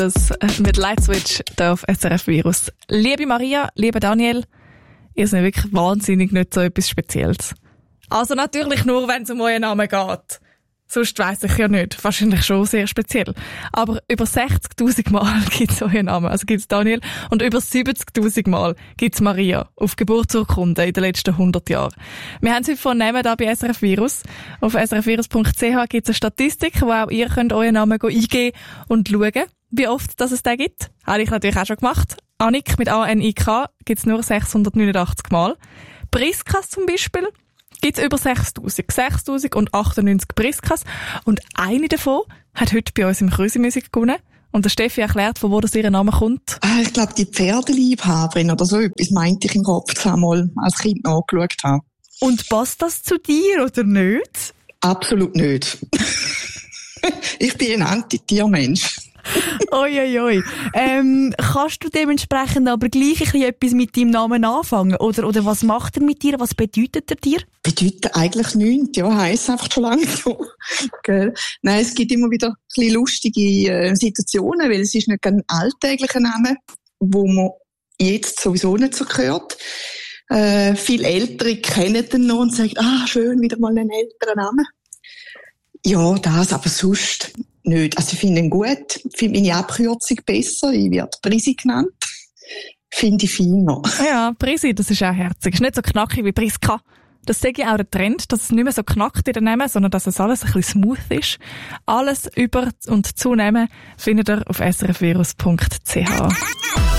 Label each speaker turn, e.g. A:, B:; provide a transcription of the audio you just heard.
A: Das mit Lightswitch hier auf SRF Virus. Liebe Maria, lieber Daniel, ihr seid wirklich wahnsinnig nicht so etwas Spezielles. Also natürlich nur, wenn es um euren Namen geht. Sonst weiss ich ja nicht. Wahrscheinlich schon sehr speziell. Aber über 60'000 Mal gibt es euren Namen. Also gibt es Daniel. Und über 70'000 Mal gibt es Maria. Auf Geburtsurkunden in den letzten 100 Jahren. Wir haben es heute vornehmen hier bei SRF Virus. Auf srfvirus.ch gibt es eine Statistik, wo auch ihr könnt euren Namen eingeben und schauen, wie oft dass es den gibt. Habe ich natürlich auch schon gemacht. Annik mit A-N-I-K gibt es nur 689 Mal. Priskas zum Beispiel gibt es über 6'000. 6'098 Priskas. Und eine davon hat heute bei uns im Krüsi-Musik gewonnen. Und der Steffi erklärt, von wo das ihr Name kommt.
B: Ich glaube, die Pferdeliebhaberin oder so etwas meinte ich im Kopf, das einmal als Kind nachgeschaut habe.
A: Und passt das zu dir oder nicht?
B: Absolut nicht. Ich bin ein Anti-Tiermensch.
A: Oi. Kannst du dementsprechend aber gleich ein bisschen etwas mit deinem Namen anfangen? Oder was macht er mit dir? Was bedeutet er dir?
B: Bedeutet eigentlich nichts. Ja, heisst einfach schon lange so. Gell? Nein, es gibt immer wieder ein bisschen lustige Situationen, weil es ist nicht ein alltäglicher Name, wo man jetzt sowieso nicht so hört. Viele Ältere kennen den noch und sagen, schön, wieder mal einen älteren Namen. Ja, das, aber sonst nicht. Also ich finde ihn gut. Ich finde meine Abkürzung besser. Ich werde Prisi genannt. Finde ich feiner.
A: Ja, Prisi, das ist auch herzig. Ist nicht so knackig wie Priska. Das sehe ich auch der Trend, dass es nicht mehr so knackt in den Namen, sondern dass es alles ein bisschen smooth ist. Alles über und zu nehmen findet ihr auf srfvirus.ch.